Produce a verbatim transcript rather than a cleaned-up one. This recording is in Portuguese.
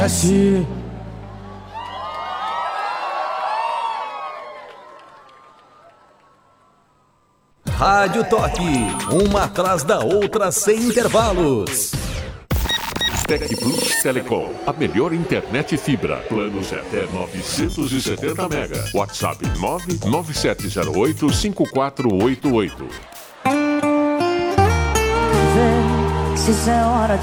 Rádio Toque, uma atrás da outra sem intervalos. Tec Plus Telecom, a melhor internet fibra. Planos até novecentos e setenta mega. WhatsApp nove nove sete zero oito cinco quatro oito oito. Se isso é hora de